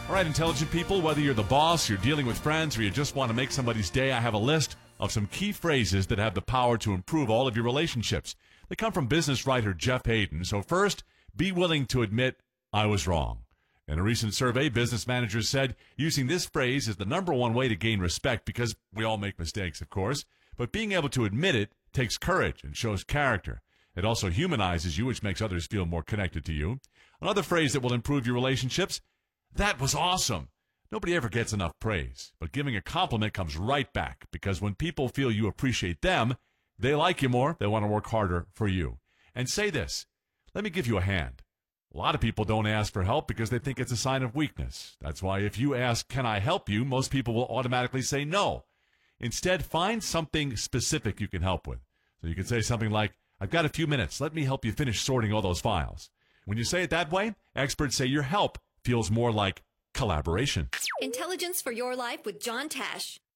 All right, intelligent people, whether you're the boss, you're dealing with friends, or you just want to make somebody's day, I have a list of some key phrases that have the power to improve all of your relationships. They come from business writer Jeff Hayden. So first, be willing to admit, I was wrong. In a recent survey, business managers said using this phrase is the number one way to gain respect because we all make mistakes, of course. But being able to admit it takes courage and shows character. It also humanizes you, which makes others feel more connected to you. Another phrase that will improve your relationships, that was awesome. Nobody ever gets enough praise, but giving a compliment comes right back because when people feel you appreciate them, they like you more, they want to work harder for you. And say this, let me give you a hand. A lot of people don't ask for help because they think it's a sign of weakness. That's why if you ask, can I help you, most people will automatically say no. Instead, find something specific you can help with. So you can say something like, I've got a few minutes. Let me help you finish sorting all those files. When you say it that way, experts say your help feels more like collaboration. Intelligence for your life with John Tash.